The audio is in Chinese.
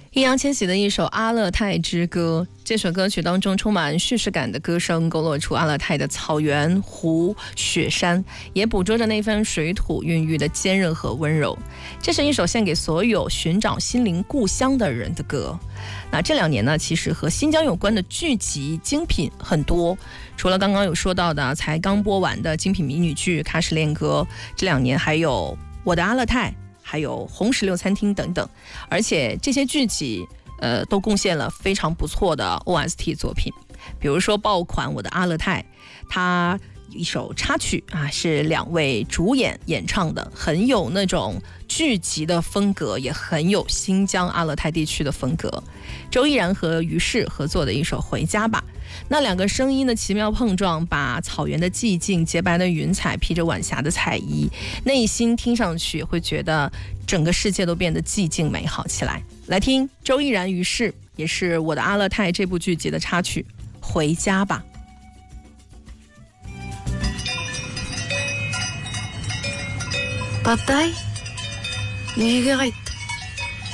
易烊千玺的一首《阿勒泰之歌》，这首歌曲当中充满叙事感的歌声，勾勒出阿勒泰的草原、湖、雪山，也捕捉着那份水土孕育的坚韧和温柔。这是一首献给所有寻找心灵故乡的人的歌。那这2年呢，其实和新疆有关的剧集精品很多，除了刚刚有说到的才刚播完的精品迷你剧《喀什恋歌》，这2年还有《我的阿勒泰》，还有红石榴餐厅等等，而且这些剧集都贡献了非常不错的 OST 作品。比如说爆款《我的阿勒泰》，它一首插曲啊，是2位主演演唱的，很有那种剧集的风格，也很有新疆阿勒泰地区的风格。周依然和于适合作的一首《回家吧》，那2个声音的奇妙碰撞，把草原的寂静、洁白的云彩、披着晚霞的彩衣，内心听上去会觉得整个世界都变得寂静美好起来。来听周依然、于适，也是《我的阿勒泰》这部剧集的插曲《回家吧》。 Papay, 내가